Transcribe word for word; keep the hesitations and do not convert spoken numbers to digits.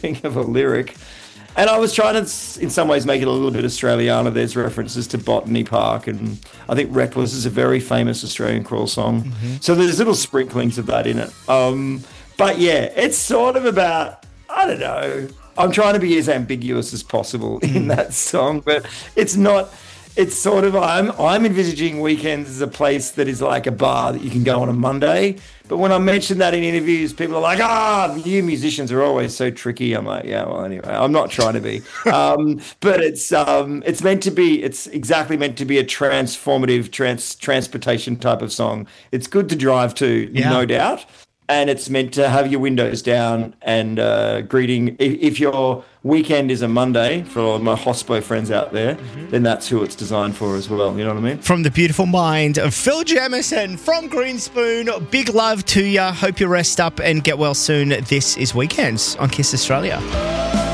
think of a lyric. And I was trying to, in some ways, make it a little bit Australiana. There's references to Botany Park, and I think Reckless is a very famous Australian crawl song. Mm-hmm. So there's little sprinklings of that in it. Um, but yeah, it's sort of about, I don't know, I'm trying to be as ambiguous as possible mm. in that song, but it's not, it's sort of, I'm, I'm envisaging Weekends as a place that is like a bar that you can go on a Monday. But when I mention that in interviews, people are like, ah, you musicians are always so tricky. I'm like, yeah, well, anyway, I'm not trying to be. Um, but it's um, it's meant to be, it's exactly meant to be a transformative trans transportation type of song. It's good to drive to, yeah. no doubt. And it's meant to have your windows down and uh, greeting. If, if your weekend is a Monday, for all my hospo friends out there, mm-hmm. then that's who it's designed for as well. You know what I mean? From the beautiful mind of Phil Jamieson from Greenspoon, big love to you. Hope you rest up and get well soon. This is Weekends on Kiss Australia.